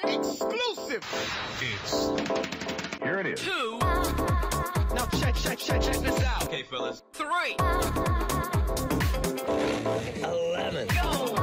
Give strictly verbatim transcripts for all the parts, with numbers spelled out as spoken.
Exclusive. It's here it is. Two. Now check, check, check, check this out. Okay, fellas. Three. Eleven. Go.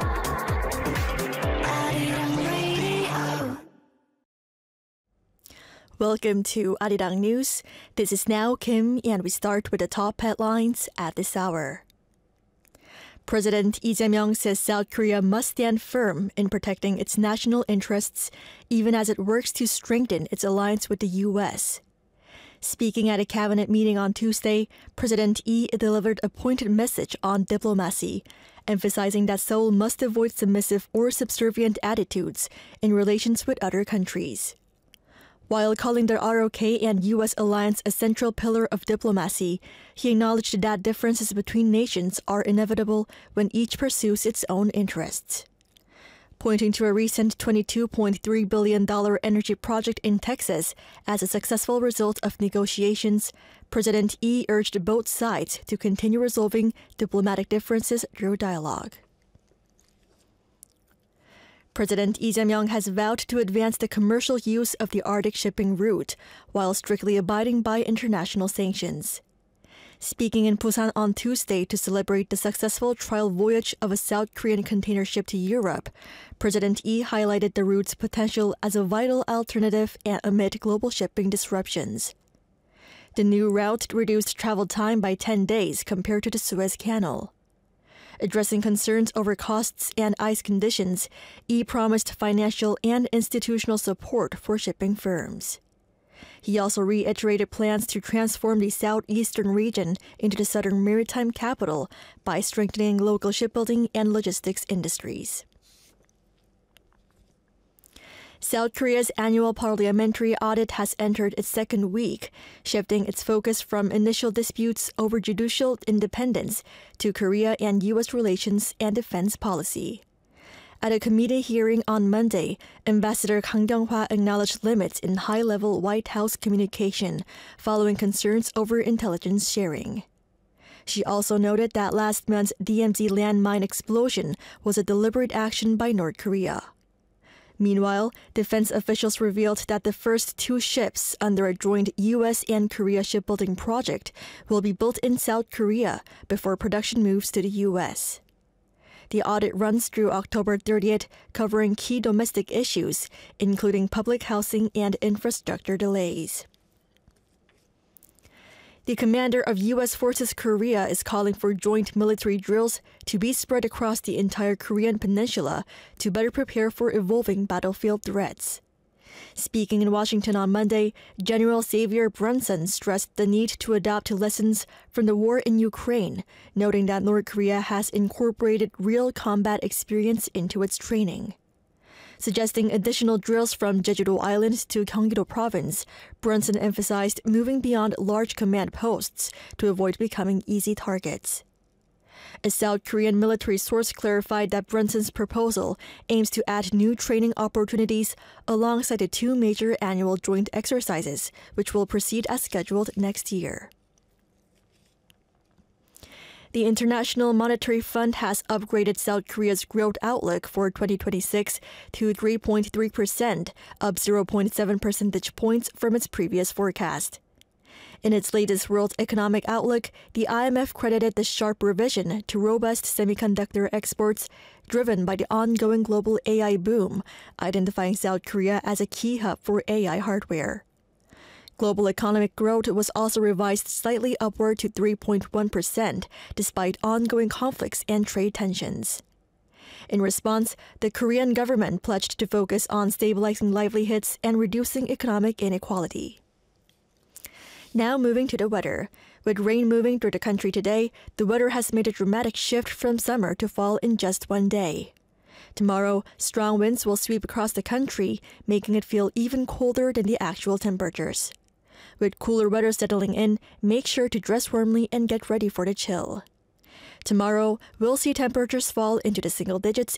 Welcome to Arirang News. This is Now Kim, and we start with the top headlines at this hour. President Lee Jae-myung says South Korea must stand firm in protecting its national interests, even as it works to strengthen its alliance with the U S. Speaking at a cabinet meeting on Tuesday, President Lee delivered a pointed message on diplomacy, emphasizing that Seoul must avoid submissive or subservient attitudes in relations with other countries. While calling the R O K and U S alliance a central pillar of diplomacy, he acknowledged that differences between nations are inevitable when each pursues its own interests. Pointing to a recent twenty-two point three billion dollars energy project in Texas as a successful result of negotiations, President Lee urged both sides to continue resolving diplomatic differences through dialogue. President Lee Jae-myung has vowed to advance the commercial use of the Arctic shipping route while strictly abiding by international sanctions. Speaking in Busan on Tuesday to celebrate the successful trial voyage of a South Korean container ship to Europe, President Lee highlighted the route's potential as a vital alternative amid global shipping disruptions. The new route reduced travel time by ten days compared to the Suez Canal. Addressing concerns over costs and ice conditions, Lee promised financial and institutional support for shipping firms. He also reiterated plans to transform the southeastern region into the southern maritime capital by strengthening local shipbuilding and logistics industries. South Korea's annual parliamentary audit has entered its second week, shifting its focus from initial disputes over judicial independence to Korea and U S relations and defense policy. At a committee hearing on Monday, Ambassador Kang Kyung-hwa acknowledged limits in high-level White House communication following concerns over intelligence sharing. She also noted that last month's D M Z landmine explosion was a deliberate action by North Korea. Meanwhile, defense officials revealed that the first two ships under a joint U S and Korea shipbuilding project will be built in South Korea before production moves to the U S. The audit runs through October thirtieth, covering key domestic issues, including public housing and infrastructure delays. The commander of U S Forces Korea is calling for joint military drills to be spread across the entire Korean peninsula to better prepare for evolving battlefield threats. Speaking in Washington on Monday, General Xavier Brunson stressed the need to adopt lessons from the war in Ukraine, noting that North Korea has incorporated real combat experience into its training. Suggesting additional drills from Jeju-do Island to Gyeonggi-do Province, Brunson emphasized moving beyond large command posts to avoid becoming easy targets. A South Korean military source clarified that Brunson's proposal aims to add new training opportunities alongside the two major annual joint exercises, which will proceed as scheduled next year. The International Monetary Fund has upgraded South Korea's growth outlook for twenty twenty-six to three point three percent, up zero point seven percentage points from its previous forecast. In its latest World Economic Outlook, the I M F credited the sharp revision to robust semiconductor exports driven by the ongoing global A I boom, identifying South Korea as a key hub for A I hardware. Global economic growth was also revised slightly upward to three point one percent, despite ongoing conflicts and trade tensions. In response, the Korean government pledged to focus on stabilizing livelihoods and reducing economic inequality. Now moving to the weather. With rain moving through the country today, the weather has made a dramatic shift from summer to fall in just one day. Tomorrow, strong winds will sweep across the country, making it feel even colder than the actual temperatures. With cooler weather settling in, make sure to dress warmly and get ready for the chill. Tomorrow, we'll see temperatures fall into the single digits